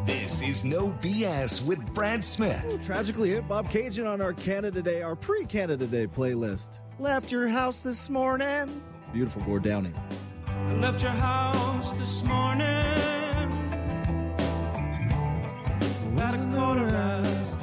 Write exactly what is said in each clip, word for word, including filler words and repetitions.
This is No B S with Brad Smith. Tragically hit Bob Cajun on our Canada Day, our pre-Canada Day playlist. Left your house this morning. Beautiful, Gord Downing. I left your house this morning at a quarter past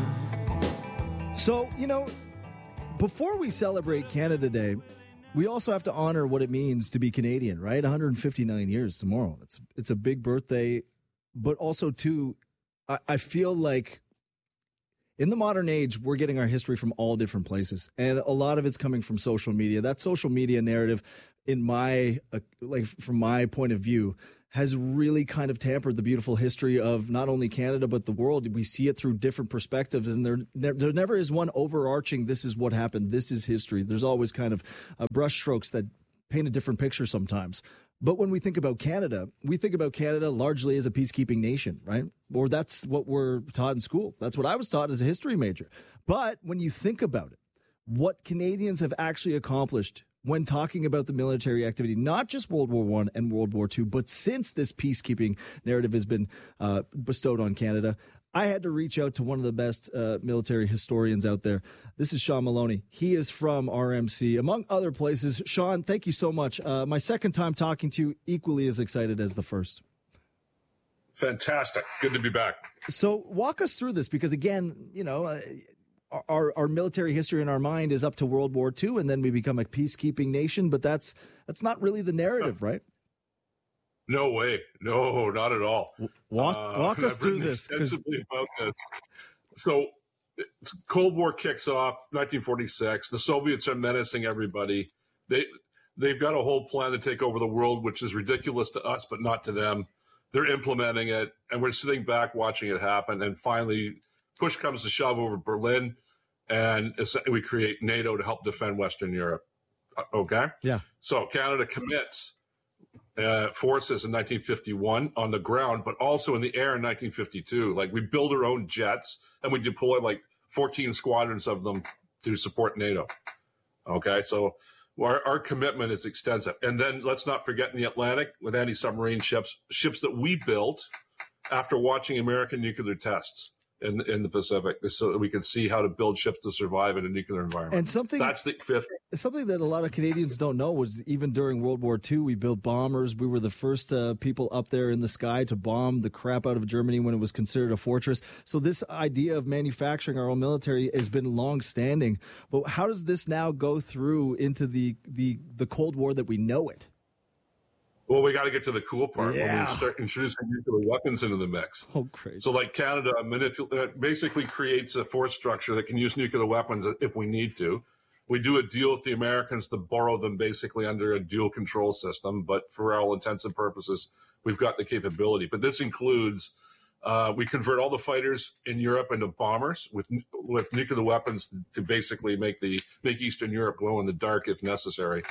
nine. So, you know, before we celebrate Canada Day, we also have to honor what it means to be Canadian, right? one hundred fifty-nine years tomorrow. It's it's a big birthday, but also, too, I, I feel like in the modern age, we're getting our history from all different places, and a lot of it's coming from social media. That social media narrative, in my uh, like from my point of view, has really kind of tampered the beautiful history of not only Canada but the world. We see it through different perspectives, and there there never is one overarching. This is what happened. This is history. There's always kind of uh, brushstrokes that paint a different picture sometimes. But when we think about Canada, we think about Canada largely as a peacekeeping nation, right? Or that's what we're taught in school. That's what I was taught as a history major. But when you think about it, what Canadians have actually accomplished when talking about the military activity, not just World War One and World War Two, but since this peacekeeping narrative has been uh, bestowed on Canada, I had to reach out to one of the best uh, military historians out there. This is Sean Maloney. He is from R M C, among other places. Sean, thank you so much. Uh, my second time talking to you, equally as excited as the first. Fantastic. Good to be back. So walk us through this, because, again, you know, uh, our our military history in our mind is up to World War Two, and then we become a peacekeeping nation, but that's that's not really the narrative, right? No way. No, not at all. Walk, walk uh, us I've through written this. Extensively about this. So, Cold War kicks off nineteen forty-six. The Soviets are menacing everybody. They they've got a whole plan to take over the world, which is ridiculous to us, but not to them. They're implementing it, and we're sitting back watching it happen. And finally, push comes to shove over Berlin, and we create NATO to help defend Western Europe. Okay. Yeah. So Canada commits Uh, forces in nineteen fifty-one on the ground, but also in the air in nineteen fifty-two. Like, we build our own jets and we deploy like fourteen squadrons of them to support NATO. Okay, so our, our commitment is extensive. And then let's not forget in the Atlantic with anti-submarine ships, ships that we built after watching American nuclear tests in in the Pacific, so that we can see how to build ships to survive in a nuclear environment. And something that's the fifth. Something that a lot of Canadians don't know was even during World War Two, we built bombers. We were the first uh, people up there in the sky to bomb the crap out of Germany when it was considered a fortress. So this idea of manufacturing our own military has been long-standing. But how does this now go through into the the, the Cold War that we know it? Well, we got to get to the cool part Yeah. when we start introducing nuclear weapons into the mix. Oh, crazy. So, like, Canada manipul- uh, basically creates a force structure that can use nuclear weapons if we need to. We do a deal with the Americans to borrow them basically under a dual control system, but for all intents and purposes, we've got the capability. But this includes uh, we convert all the fighters in Europe into bombers with with nuclear weapons to basically make the make Eastern Europe glow in the dark if necessary.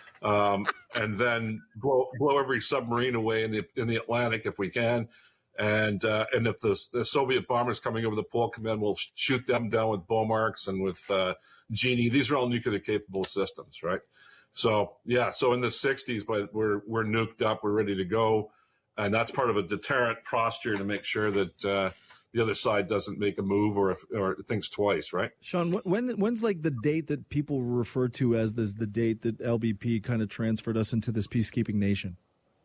Um, and then blow, blow every submarine away in the in the Atlantic if we can, and uh, and if the, the Soviet bombers coming over the Pole Command, we'll shoot them down with Bomarks and with uh, Genie. These are all nuclear capable systems, right? So yeah, so in the sixties, but we're we're nuked up, we're ready to go, and that's part of a deterrent posture to make sure that uh, the other side doesn't make a move or if, or thinks twice, right? Sean, when when's like the date that people refer to as this the date that L B P kind of transferred us into this peacekeeping nation?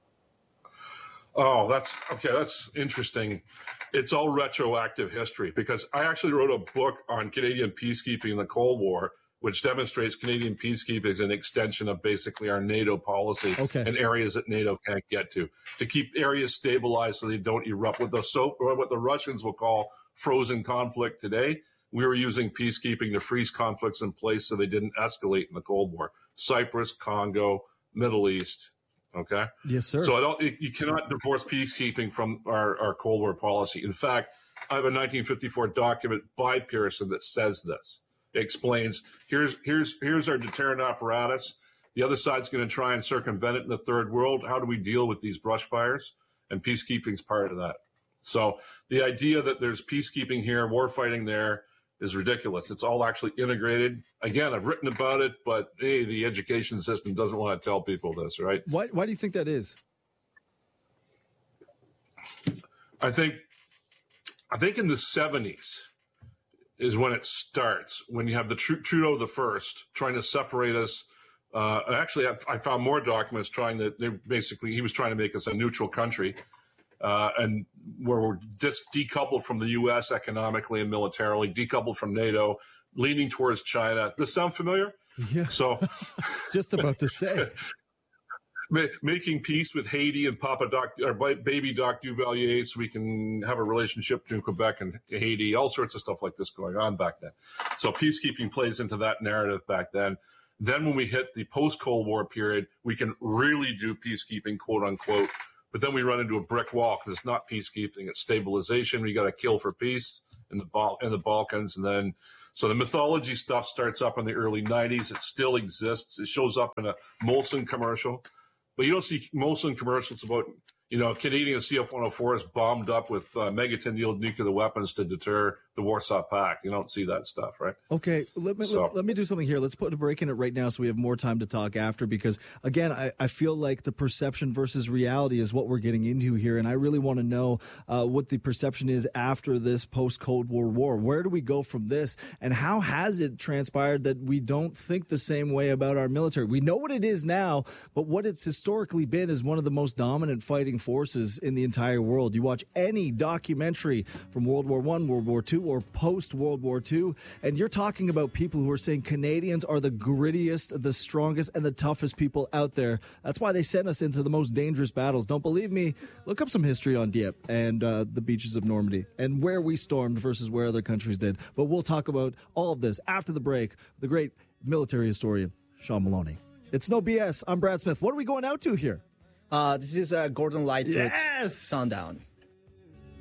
Oh, that's okay. That's interesting. It's all retroactive history because I actually wrote a book on Canadian peacekeeping in the Cold War, which demonstrates Canadian peacekeeping is an extension of basically our NATO policy Okay. and areas that NATO can't get to, to keep areas stabilized so they don't erupt. What the, so, what the Russians will call frozen conflict today, we were using peacekeeping to freeze conflicts in place so they didn't escalate in the Cold War. Cyprus, Congo, Middle East, okay? Yes, sir. So I don't, you cannot divorce peacekeeping from our, our Cold War policy. In fact, I have a nineteen fifty-four document by Pearson that says this. It explains, here's here's here's our deterrent apparatus. The other side's going to try and circumvent it in the third world. How do we deal with these brush fires? And peacekeeping's part of that. So the idea that there's peacekeeping here, war fighting there, is ridiculous. It's all actually integrated. Again, I've written about it, but hey, the education system doesn't want to tell people this, right? Why why do you think that is? I think I think in the seventies is when it starts, when you have the Tr- Trudeau the first trying to separate us. Uh, actually, I, I found more documents trying to, they basically, he was trying to make us a neutral country, uh, and where we're just decoupled from the U S economically and militarily, decoupled from NATO, leaning towards China. Does this sound familiar? Yeah. So, just about to say. Making peace with Haiti and Papa Doc, or baby Doc Duvalier, so we can have a relationship between Quebec and Haiti, all sorts of stuff like this going on back then. So peacekeeping plays into that narrative back then. Then when we hit the post-Cold War period, we can really do peacekeeping, quote unquote. But then we run into a brick wall because it's not peacekeeping, it's stabilization. We got to kill for peace in the Bal- in the Balkans. And then, so the mythology stuff starts up in the early nineties. It still exists. It shows up in a Molson commercial. But you don't see Molson commercials about, you know, Canadian C F one oh four is bombed up with uh, megaton-yield nuclear weapons to deter the Warsaw Pact. You don't see that stuff, right? Okay, let me So- let, let me do something here. Let's put a break in it right now so we have more time to talk after, because, again, I, I feel like the perception versus reality is what we're getting into here, and I really want to know uh, what the perception is after this post-Cold War war. Where do we go from this, and how has it transpired that we don't think the same way about our military? We know what it is now, but what it's historically been is one of the most dominant fighting forces in the entire world. You watch any documentary from World War One, World War Two, or post-World War Two, and you're talking about people who are saying Canadians are the grittiest, the strongest, and the toughest people out there. That's why they sent us into the most dangerous battles. Don't believe me? Look up some history on Dieppe and uh, the beaches of Normandy and where we stormed versus where other countries did. But we'll talk about all of this after the break. The great military historian, Sean Maloney. It's No B S. I'm Brad Smith. What are we going out to here? Uh, this is uh, Gordon Lightfoot. Yes! Sundown.